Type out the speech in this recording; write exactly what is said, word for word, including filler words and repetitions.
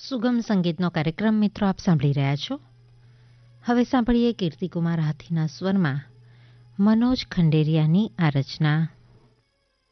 સુગમ સંગીતનો કાર્યક્રમ મિત્રો આપ સાંભળી રહ્યા છો. હવે સાંભળીએ કીર્તિકુમાર હાથીના સ્વરમાં મનોજ ખંડેરિયાની આ રચના.